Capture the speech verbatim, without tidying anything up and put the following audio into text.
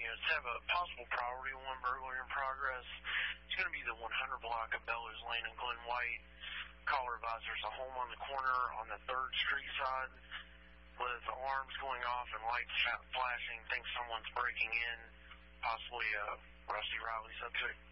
units have a possible priority one burglary in progress. It's going to be the one hundred block of Bellows Lane and Glen White. Caller advisors a home on the corner on the third Street side with alarms going off and lights flashing. Thinks someone's breaking in, possibly a Rusty Riley subject.